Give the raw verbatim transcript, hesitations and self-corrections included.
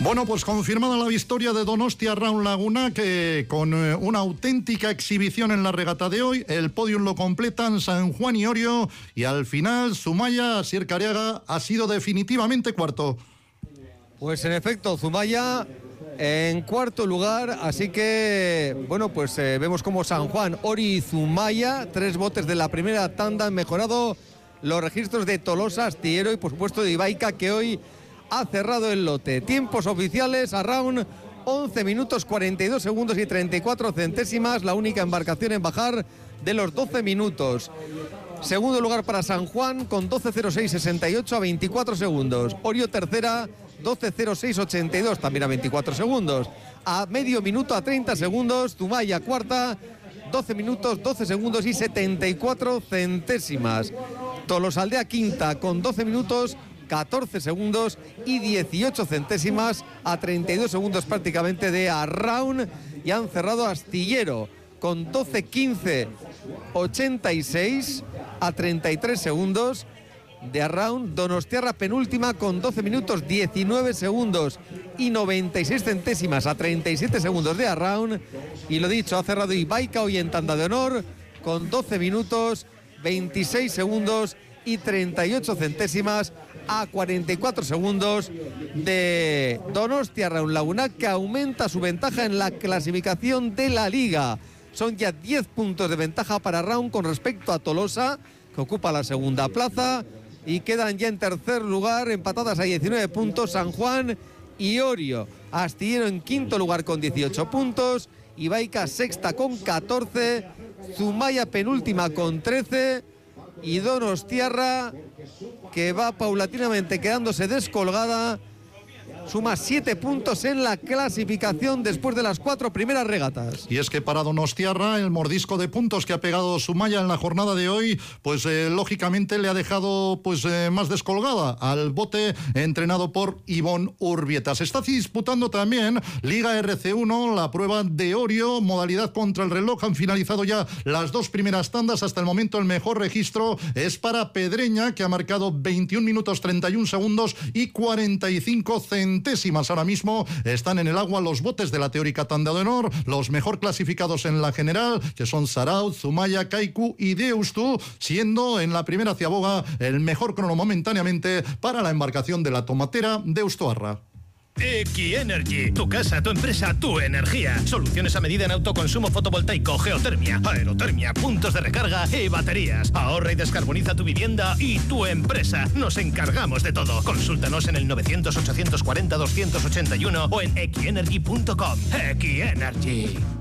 Bueno, pues confirmada la victoria de Donostia Round Laguna, que con eh, una auténtica exhibición en la regata de hoy, el podium lo completan San Juan y Orio, y al final Zumaya Asier Careaga ha sido definitivamente cuarto. Pues en efecto, Zumaya en cuarto lugar, así que, bueno, pues eh, vemos como San Juan, Ori y Zumaya, tres botes de la primera tanda, han mejorado los registros de Tolosa, Astillero y por supuesto de Ibaica, que hoy ha cerrado el lote. Tiempos oficiales a round, once minutos cuarenta y dos segundos y treinta y cuatro centésimas, la única embarcación en bajar de los doce minutos. Segundo lugar para San Juan con doce cero seis sesenta y ocho a veinticuatro segundos. Orio tercera, doce cero seis ochenta y dos, también a veinticuatro segundos. A medio minuto, a treinta segundos, Zumaya cuarta, doce minutos, doce segundos y setenta y cuatro centésimas. Tolosaldea quinta con doce minutos, catorce segundos y dieciocho centésimas, a treinta y dos segundos prácticamente de Arraun, y han cerrado Astillero con doce quince ochenta y seis a treinta y tres segundos de Arraun. Donostiarra penúltima con doce minutos diecinueve segundos y noventa y seis centésimas a treinta y siete segundos de Arraun, y lo dicho, ha cerrado Ibaica hoy en tanda de honor con doce minutos veintiséis segundos y treinta y ocho centésimas a cuarenta y cuatro segundos de Donostia Round Laguna, que aumenta su ventaja en la clasificación de la liga. Son ya diez puntos de ventaja para Round con respecto a Tolosa, que ocupa la segunda plaza, y quedan ya en tercer lugar, empatadas a diecinueve puntos, San Juan y Orio. Astillero en quinto lugar con dieciocho puntos, Ibaica sexta con catorce, Zumaya penúltima con trece, y Donostiarra, que va paulatinamente quedándose descolgada, suma siete puntos en la clasificación después de las cuatro primeras regatas. Y es que para Donostiarra el mordisco de puntos que ha pegado Zumaya en la jornada de hoy, pues eh, lógicamente le ha dejado pues eh, más descolgada al bote entrenado por Ivonne Urbieta. Se está disputando también Liga R C uno, la prueba de Orio, modalidad contra el reloj. Han finalizado ya las dos primeras tandas. Hasta el momento el mejor registro es para Pedreña, que ha marcado veintiún minutos treinta y un segundos y cuarenta y cinco centésimas. Ahora mismo están en el agua los botes de la teórica tanda de honor, los mejor clasificados en la general, que son Saraut, Zumaya, Kaiku y Deustu, siendo en la primera ciaboga el mejor crono momentáneamente para la embarcación de la tomatera Deustuarra. Equi-Energy, tu casa, tu empresa, tu energía. Soluciones a medida en autoconsumo fotovoltaico, geotermia, aerotermia, puntos de recarga y baterías. Ahorra y descarboniza tu vivienda y tu empresa. Nos encargamos de todo. Consúltanos en el novecientos ochocientos cuarenta doscientos ochenta y uno o en equi energy punto com. Equi-Energy.